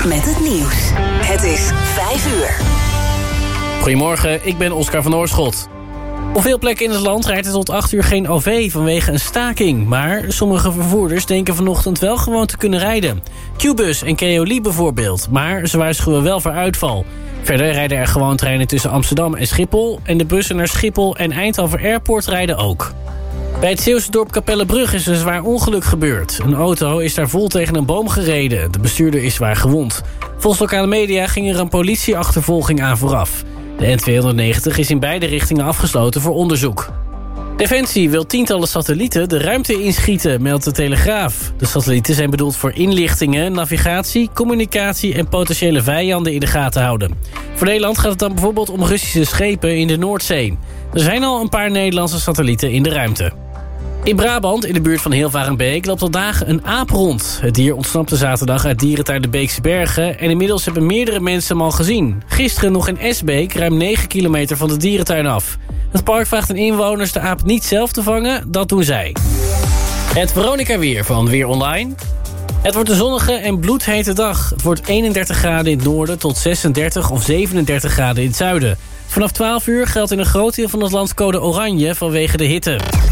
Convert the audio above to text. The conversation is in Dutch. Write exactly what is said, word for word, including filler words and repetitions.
met het nieuws. Het is vijf uur. Goedemorgen, ik ben Oscar van Oorschot. Op veel plekken in het land rijdt het tot acht uur geen O V vanwege een staking. Maar sommige vervoerders denken vanochtend wel gewoon te kunnen rijden. Qbus en Keolis bijvoorbeeld, maar ze waarschuwen wel voor uitval. Verder rijden er gewoon treinen tussen Amsterdam en Schiphol... en de bussen naar Schiphol en Eindhoven Airport rijden ook. Bij het Zeeuwse dorp Capellebrug is een zwaar ongeluk gebeurd. Een auto is daar vol tegen een boom gereden. De bestuurder is zwaar gewond. Volgens lokale media ging er een politieachtervolging aan vooraf. De N tweehonderdnegentig is in beide richtingen afgesloten voor onderzoek. Defensie wil tientallen satellieten de ruimte inschieten, meldt de Telegraaf. De satellieten zijn bedoeld voor inlichtingen, navigatie, communicatie en potentiële vijanden in de gaten houden. Voor Nederland gaat het dan bijvoorbeeld om Russische schepen in de Noordzee. Er zijn al een paar Nederlandse satellieten in de ruimte. In Brabant, in de buurt van Hilvarenbeek, loopt al dagen een aap rond. Het dier ontsnapte zaterdag uit dierentuin de Beekse Bergen... en inmiddels hebben meerdere mensen hem al gezien. Gisteren nog in Esbeek, ruim negen kilometer van de dierentuin af. Het park vraagt aan inwoners de aap niet zelf te vangen, dat doen zij. Het Veronica-weer van Weer Online. Het wordt een zonnige en bloedhete dag. Het wordt eenendertig graden in het noorden tot zesendertig of zevenendertig graden in het zuiden. Vanaf twaalf uur geldt in een groot deel van het land code oranje vanwege de hitte.